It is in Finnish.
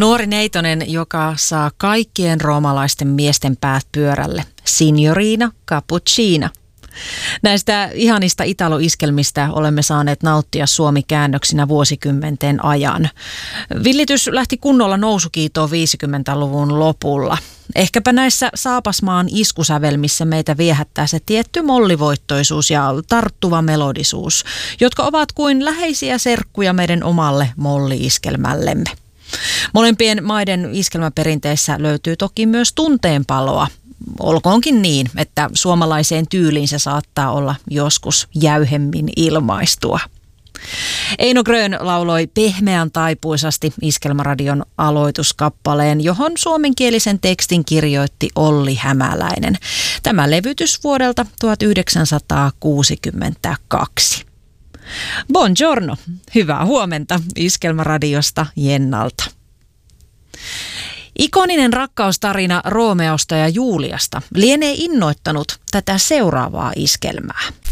Nuori neitonen, joka saa kaikkien roomalaisten miesten päät pyörälle. Signorina Cappuccina. Näistä ihanista italoiskelmistä olemme saaneet nauttia suomi-käännöksinä vuosikymmenten ajan. Villitys lähti kunnolla nousukiitoon 50-luvun lopulla. Ehkäpä näissä Saapasmaan iskusävelmissä meitä viehättää se tietty mollivoittoisuus ja tarttuva melodisuus, jotka ovat kuin läheisiä serkkuja meidän omalle molli-iskelmällemme. Molempien maiden iskelmäperinteissä löytyy toki myös tunteenpaloa. Olkoonkin niin, että suomalaiseen tyyliin se saattaa olla joskus jäyhemmin ilmaistua. Eino Grön lauloi pehmeän taipuisasti Iskelmäradion aloituskappaleen, johon suomenkielisen tekstin kirjoitti Olli Hämäläinen. Tämä levytys vuodelta 1962. Buongiorno, hyvää huomenta Iskelmäradiosta Jennalta. Ikoninen rakkaustarina Roomeosta ja Juliasta lienee innoittanut tätä seuraavaa iskelmää.